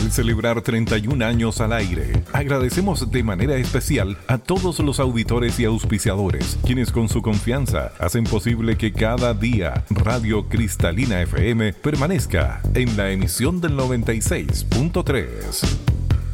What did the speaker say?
Al celebrar 31 años al aire, agradecemos de manera especial a todos los auditores y auspiciadores, quienes con su confianza hacen posible que cada día Radio Cristalina FM permanezca en la emisión del 96.3.